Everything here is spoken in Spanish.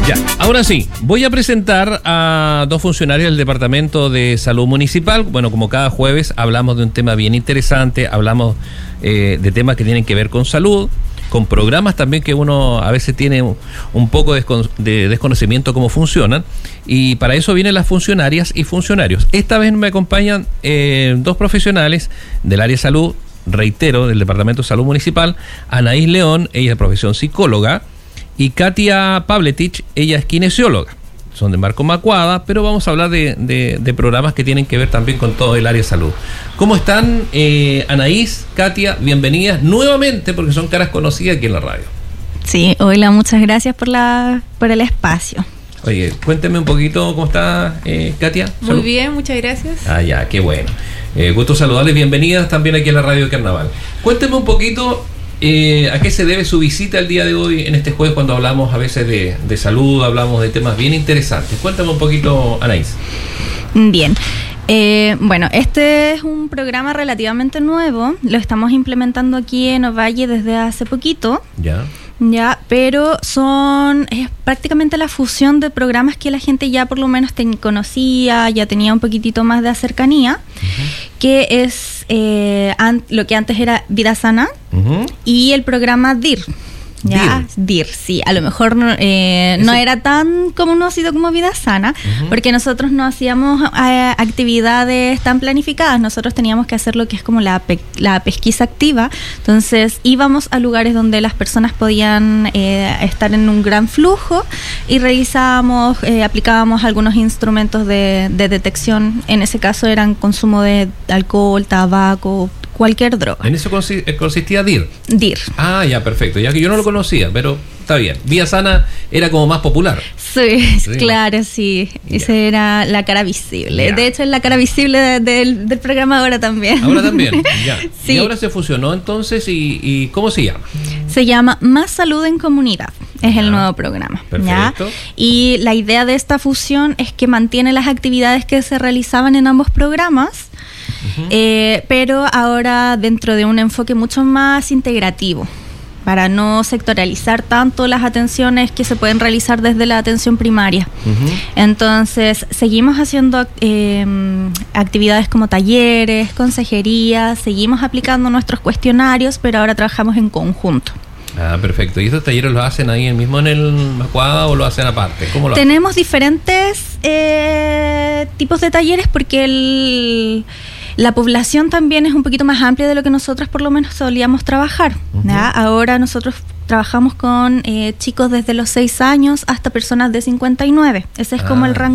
Ya, ahora sí, voy a presentar a dos funcionarios del Departamento de Salud Municipal. Bueno, como cada jueves hablamos de un tema bien interesante, hablamos de temas que tienen que ver con salud, con programas también que uno a veces tiene un poco de desconocimiento cómo funcionan, y para eso vienen las funcionarias y funcionarios. Esta vez me acompañan dos profesionales del área de salud, reitero, del Departamento de Salud Municipal, Anaís León, ella es de profesión psicóloga, y Katia Pavletich, ella es kinesióloga. Son de Marco Macuada, pero vamos a hablar de programas que tienen que ver también con todo el área de salud. ¿Cómo están, Anaís, Katia? Bienvenidas nuevamente, porque son caras conocidas aquí en la radio. Sí, hola, muchas gracias por el espacio. Oye, cuénteme un poquito cómo está, Katia. Muy bien, muchas gracias. Ah, ya, qué bueno. Gusto saludarles, bienvenidas también aquí en la radio de Carnaval. Cuénteme un poquito a qué se debe su visita el día de hoy, en este jueves, cuando hablamos a veces de salud, hablamos de temas bien interesantes. Cuéntame un poquito, Anaís. Bien. Bueno, este es un programa relativamente nuevo, lo estamos implementando aquí en Ovalle desde hace poquito. Ya, pero es prácticamente la fusión de programas que la gente ya por lo menos conocía, ya tenía un poquitito más de cercanía, que es lo que antes era Vida Sana y el programa DIR. Ya, DIR, sí, a lo mejor no era tan conocido como Vida Sana, porque nosotros no hacíamos actividades tan planificadas, nosotros teníamos que hacer lo que es como la pesquisa activa, entonces íbamos a lugares donde las personas podían estar en un gran flujo y revisábamos, aplicábamos algunos instrumentos de detección, en ese caso eran consumo de alcohol, tabaco, cualquier droga. ¿En eso consistía DIR? DIR. Ah, ya, perfecto. Ya que yo no lo conocía, pero está bien. Vía Sana era como más popular. Sí, claro, sí. Esa era la cara visible. De hecho, es la cara visible del programa ahora también. Ahora también, ya. Sí. Y ahora se fusionó entonces, ¿y cómo se llama? Se llama Más Salud en Comunidad. Es el nuevo programa. Perfecto. ¿Ya? Y la idea de esta fusión es que mantiene las actividades que se realizaban en ambos programas, pero ahora dentro de un enfoque mucho más integrativo, para no sectoralizar tanto las atenciones que se pueden realizar desde la atención primaria. Entonces, seguimos haciendo actividades como talleres, consejerías, seguimos aplicando nuestros cuestionarios, pero ahora trabajamos en conjunto. Ah, perfecto. ¿Y estos talleres los hacen ahí mismo en el Macuada o lo hacen aparte? ¿Cómo lo Tenemos diferentes tipos de talleres porque la población también es un poquito más amplia de lo que nosotros por lo menos solíamos trabajar. Ahora nosotros trabajamos con chicos desde los 6 años hasta personas de 59. Ese es como el rango